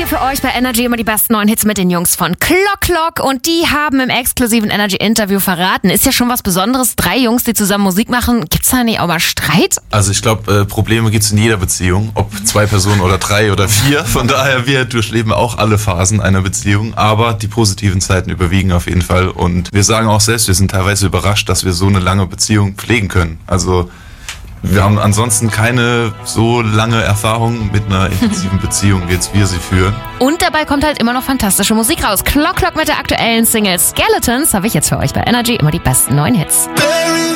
Hier für euch bei Energy immer die besten neuen Hits mit den Jungs von Clock Clock und die haben im exklusiven Energy-Interview verraten. Ist ja schon was Besonderes, 3 Jungs, die zusammen Musik machen. Gibt's da nicht auch mal Streit? Also ich glaube, Probleme gibt's in jeder Beziehung, ob 2 Personen oder 3 oder 4. Von daher, wir durchleben auch alle Phasen einer Beziehung, aber die positiven Zeiten überwiegen auf jeden Fall und wir sagen auch selbst, wir sind teilweise überrascht, dass wir so eine lange Beziehung pflegen können. Also wir haben ansonsten keine so lange Erfahrung mit einer intensiven Beziehung, wie jetzt wir sie führen. Und dabei kommt halt immer noch fantastische Musik raus. Clock Clock mit der aktuellen Single Skeletons habe ich jetzt für euch bei Energy immer die besten neuen Hits.